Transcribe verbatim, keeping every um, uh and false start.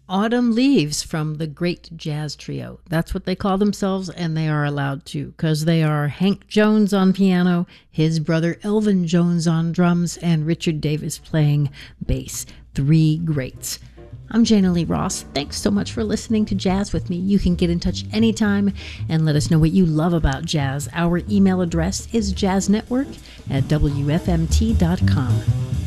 Autumn Leaves from the Great Jazz Trio. That's what they call themselves, and they are allowed to, because they are Hank Jones on piano, his brother Elvin Jones on drums, and Richard Davis playing bass. Three greats. I'm Jana Lee Ross. Thanks so much for listening to Jazz with me. You can get in touch anytime and let us know what you love about jazz. Our email address is jazznetwork at w f m t dot com.